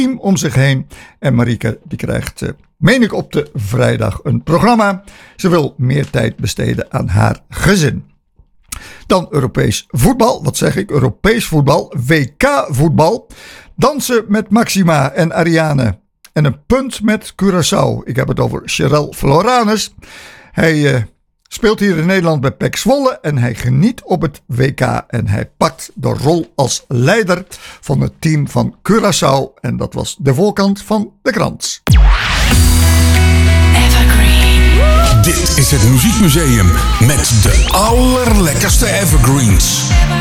team om zich heen. En Marieke die krijgt, meen ik, op de vrijdag een programma. Ze wil meer tijd besteden aan haar gezin. Dan Europees voetbal. Wat zeg ik? Europees voetbal. WK voetbal. Dansen met Maxima en Ariane. En een punt met Curaçao. Ik heb het over Sherel Floranus. Hij speelt hier in Nederland bij PEC Zwolle en hij geniet op het WK. En hij pakt de rol als leider van het team van Curaçao. En dat was de voorkant van de krant. Dit is het Muziekmuseum met de allerlekkerste evergreens.